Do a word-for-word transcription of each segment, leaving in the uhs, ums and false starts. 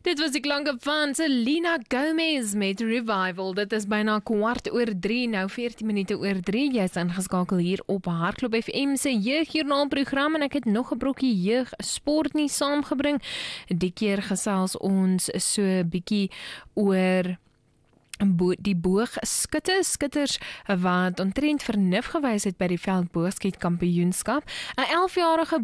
Dit was die klanke van Selena Gomez met Revival. Dit is byna kwart oor drie, nou veertien minute oor drie. Jy is ingeskakel hier op Hardklop F M se jeugjoernaal program en ek het nog 'n brokkie jeug sport nie saamgebring. Die keer gesels ons so 'n bietjie oor Bo die boogskutters, skutters wat omtrent vernuf gewys het by die veldboogskiet kampioenskap. 'n elfjarige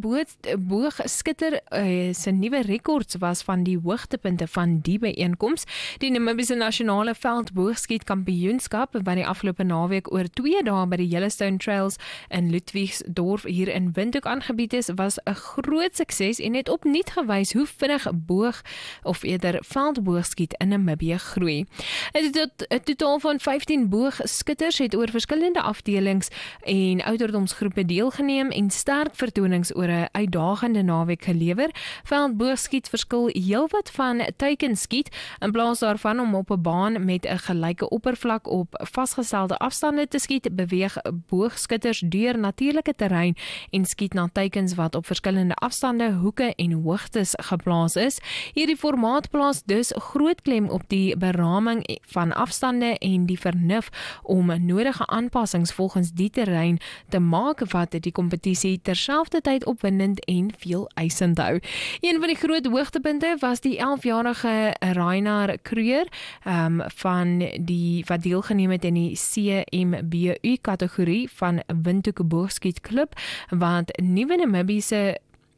boogskutter uh, se nuwe rekords was van die hoogtepunte van die byeenkoms. Die Namibiese nasionale veldboogskiet kampioenskap wat die afgelope naweek oor twee dae by die Yellowstone Trails in Ludwigsdorf hier in Windhoek aangebied is, was 'n groot sukses en het opnuut gewys hoe vinnig boog of eerder veldboogskiet in Namibië groei. Het tot 'n totaal van vyftien boogskutters het oor verskillende afdelings en ouderdomsgroepe deelgeneem en sterk vertonings oor 'n uitdagende naweek gelewer. Veldboogskiet verskil heelwat van teikenskiet. In plaas daarvan om op 'n baan met 'n gelyke oppervlak op vasgestelde afstande te skiet, beweeg boogskutters deur natuurlike terrein en skiet na teikens wat op verskillende afstande, hoeke en hoogtes geplaas is. Hierdie formaat plaas dus groot klem op die beraming van afstande en die vernuf om nodige aanpassings volgens die terrein te maak wat die kompetisie terselfdertyd opwindend en veel eisend hou. Een van die groot hoogtepunte was die elfjarige Rainer Kreur um, van die wat deelgeneem het in die C M B U kategorie van Windhoek Boogskietklub wat nuwe Namibiese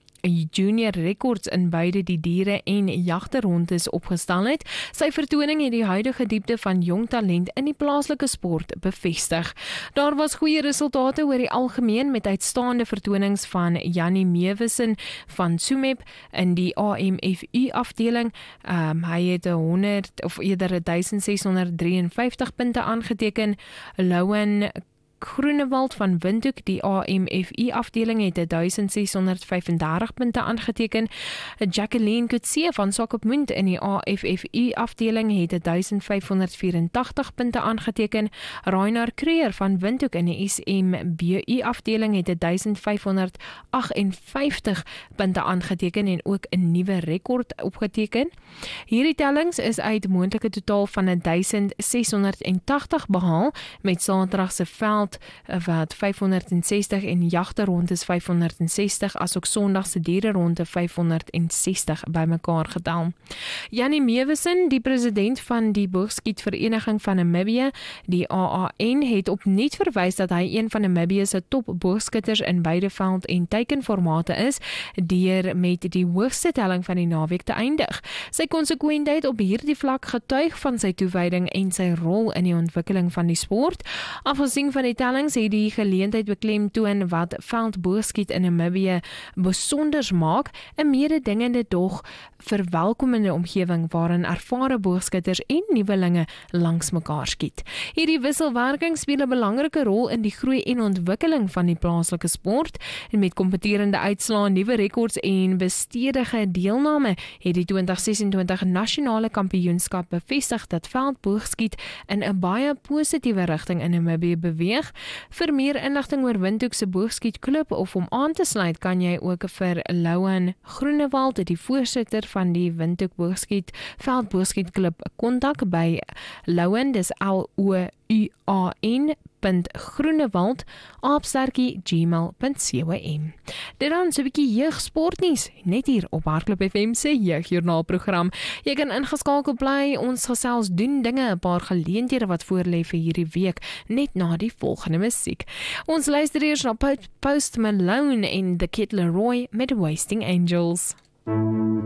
junior rekords in beide die diere en jagterrondes opgestel het. Sy vertoning het die huidige diepte van jong talent in die plaaslike sport bevestig. Daar was goeie resultate oor die algemeen met uitstaande vertonings van Jannie Meewesen van Tsumeb in die A M F U afdeling. Um, hy het honderd of eerder duisend ses honderd drieënvyftig punte aangeteken. Louwen Groenewald van Windhoek, die A M F U afdeling het duisend ses honderd vyfendertig punte aangeteken. Jacqueline Kutse van Swakopmund in die A F F U afdeling het duisend vyfhonderd vyfentagtig punte aangeteken. Rainer Kreur van Windhoek in die S M B U afdeling het duisend vyfhonderd agtenvyftig punte aangeteken en ook 'n nuwe rekord opgeteken. Hierdie tellings is uit moontlike totaal van duisend ses honderd tagtig behaal met Saterdag se veld wat vyfhonderdsestig en jagterrondes vyfhonderdsestig asook Sondag se diereronde vyfhonderdsestig bymekaar getel. Jannie Meewesen, die president van die Boogskietvereniging van Namibië, die A A N, het opnuut verwys dat hy een van Namibië se top boogskutters in beide veld- en teikenformate is, deur met die hoogste telling van die naweek te eindig. Sy konsekwentheid op hierdie vlak getuig van sy toewyding en sy rol in die ontwikkeling van die sport. Afgesien van die tellings het die geleentheid beklemtoon wat veldboogskiet in Namibië besonders maak, 'n mededingende dog verwelkomende omgewing waarin ervare boogskutters en nuwelinge langs mekaar skiet. Hierdie wisselwerking speel 'n belangrike rol in die groei en ontwikkeling van die plaaslike sport en met kompeterende uitslae, nuwe rekords en bestedige deelname het die twintig sesentwintig nasionale kampioenskap bevestig dat veldboogskiet in 'n baie positiewe rigting in Namibië beweeg. Vir meer inligting oor Windhoek se boogskietklub of om aan te sluit, kan jy ook vir Louwen Groenewald, die voorsitter van die Windhoek Boogskiet Veldboogskietklub, kontak by Louwen, dis L O U A N Groenewald apenstaartjie gmail punt com. Dit dan so 'n bietjie jeugsportnuus net hier op Hardklop F M se jeugjoernaal program. Jy kan ingeskakel bly, ons gesels doen dinge, 'n paar geleenthede wat voorlê vir hierdie week net na die volgende musiek. Ons luister eers na Post Malone en The Kid Laroi met Wasting Angels.